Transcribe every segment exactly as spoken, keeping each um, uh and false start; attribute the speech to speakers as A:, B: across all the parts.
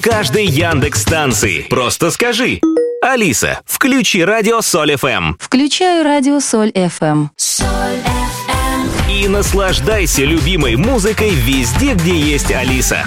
A: каждой Яндекс-станции. Просто скажи: Алиса, включи радио Соль эф эм.
B: Включаю радио Соль эф эм.
C: Соль эф эм.
A: И наслаждайся любимой музыкой везде, где есть Алиса.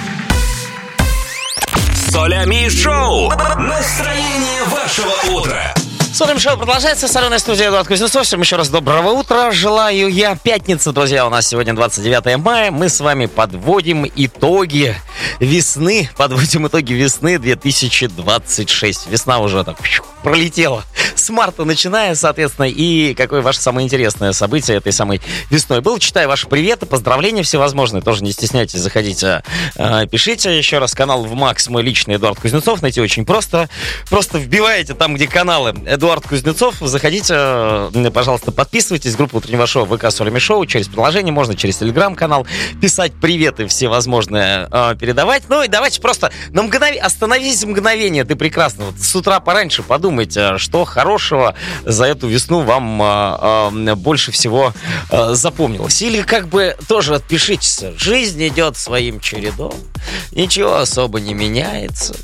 A: Солями шоу. Настроение вашего утра.
D: Солим шоу продолжается. Соленая студия Эдуард Кузнецов. Всем еще раз доброго утра. Желаю я. Пятница, друзья, у нас сегодня двадцать девятое мая. Мы с вами подводим итоги весны. Подводим итоги весны две тысячи двадцать шесть. Весна уже так пролетела. С марта начиная, соответственно. И какое ваше самое интересное событие этой самой весной было? Читаю ваши приветы, поздравления всевозможные. Тоже не стесняйтесь, заходите, э, пишите. Еще раз, канал в Макс, мой личный Эдуард Кузнецов. Найти очень просто. Просто вбиваете там, где каналы Эдуард Кузнецов. Заходите, пожалуйста, подписывайтесь. Группа утреннего шоу ВК Солями Шоу. Через приложение можно, через телеграм-канал писать приветы всевозможные, э, передавать. Ну и давайте просто на мгновение, остановитесь в мгновение. Ты прекрасно. Вот с утра пораньше подумайте, что хорошего за эту весну вам э, э, больше всего э, запомнилось. Или как бы тоже отпишитесь. Жизнь идет своим чередом. Ничего особо не меняется.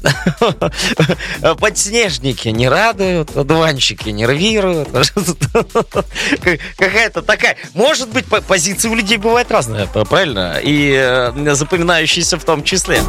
D: Подснежники не радуют, одуванчики нервируют. Какая-то такая... Может быть, позиция у людей бывает разная, правильно? И э, запоминающаяся в том числе.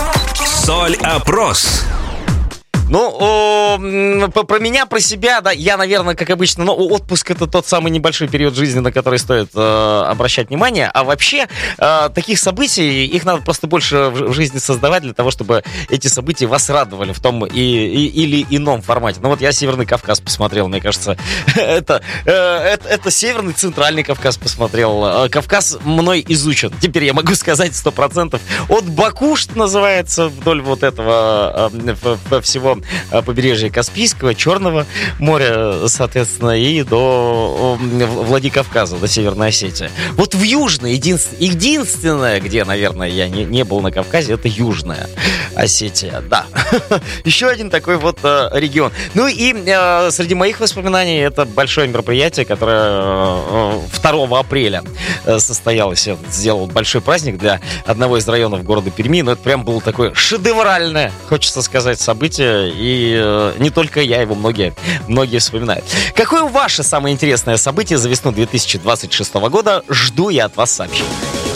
A: Соль-опрос.
D: Ну, о, про, про меня, про себя, да, я, наверное, как обычно, ну, отпуск — это тот самый небольшой период жизни, на который стоит э, обращать внимание, а вообще э, таких событий, их надо просто больше в, в жизни создавать для того, чтобы эти события вас радовали в том и, и, или ином формате. Ну, вот я Северный Кавказ посмотрел, мне кажется, это, э, это, это Северный, Центральный Кавказ посмотрел. Кавказ мной изучен, теперь я могу сказать сто процентов. От Баку, что называется, вдоль вот этого э, всего побережья Каспийского, Черного моря, соответственно, и до Владикавказа, до Северной Осетии. Вот в Южной, единственное, единственное где, наверное, я не, не был на Кавказе, это Южная Осетия, да. Еще один такой вот э, регион. Ну и э, среди моих воспоминаний это большое мероприятие, которое э, второго апреля э, состоялось. Я сделал большой праздник для одного из районов города Перми, но это прям было такое шедевральное, хочется сказать, событие. И э, не только я, его многие, многие вспоминают. Какое ваше самое интересное событие за весну две тысячи двадцать шестого года? Жду я от вас сообщений.